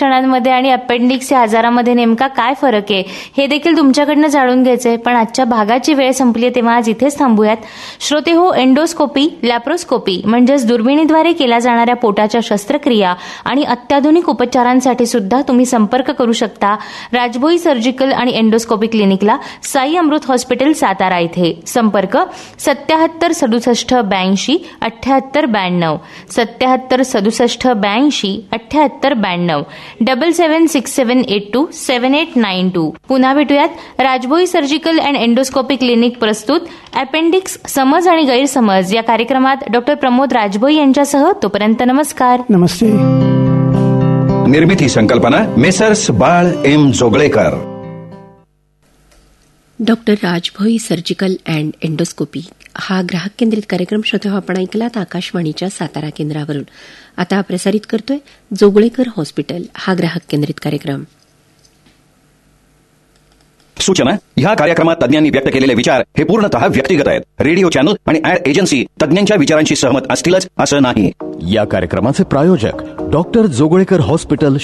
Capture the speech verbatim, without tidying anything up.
लक्षणांमध्ये आणि अपेंडिक्स या आजारामध्ये नेमका काय फरक आहे हे देखील तुमच्याकडनं जाणून घ्यायचंय. पण आजच्या भागाची वेळ संपली आहे, तेव्हा आज इथेच थांबूयात. श्रोते हो, एंडोस्कोपी, लॅप्रोस्कोपी म्हणजेच दुर्बिणीद्वारे केल्या जाणाऱ्या पोटाच्या शस्त्रक्रिया आणि अत्याधुनिक उपचारांसाठी सुद्धा तुम्ही संपर्क करू शकता राजभोई सर्जिकल आणि एंडोस्कोपी क्लिनिकला, साई अमृत हॉस्पिटल सातारा इथे. संपर्क सत्याहत्तर सदुसष्ट ब्याऐंशी अठ्याहत्तर ब्याण्णव, सत्याहत्तर सदुसष्ट ब्याऐंशी अठ्याहत्तर ब्याण्णव, double seven six seven eight to seven eight nine to. पुन्हा भेटूयात. Rajbhoi surgical and endoscopy clinic प्रस्तुत अपेंडिक्स समज आणि गैरसमज या कार्यक्रमात डॉक्टर प्रमोद राजभोई यांच्यासह. तोपर्यंत नमस्कार. नमस्ते. निर्मिती संकल्पना messrs Bal M Joglekar. Doctor Rajbhoi surgical and endoscopy हा ग्राहक केंद्रित कार्यक्रम श्रोते आपण ऐकलात आकाशवाणीच्या सातारा केंद्रावरून. आता प्रसारित करतोय जोगळेकर हॉस्पिटल हा ग्राहक केंद्रित कार्यक्रम. सूचना: ह्या कार्यक्रमात तज्ञांनी व्यक्त केलेले विचार हे पूर्णतः व्यक्तिगत आहेत. रेडिओ चॅनल आणि ऍड एजन्सी तज्ञांच्या विचारांशी सहमत असतीलच असं नाही. या कार्यक्रमाचे प्रायोजक डॉक्टर जोगळेकर हॉस्पिटल